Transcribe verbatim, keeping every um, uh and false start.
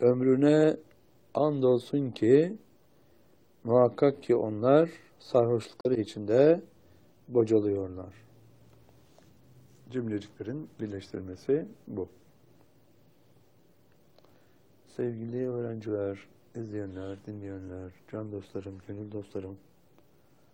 Ömrüne andolsun ki muhakkak ki onlar sarhoşlukları içinde bocalıyorlar. Cümleciklerin birleştirilmesi bu. Sevgili öğrenciler, izleyenler, dinleyenler, can dostlarım, gönül dostlarım,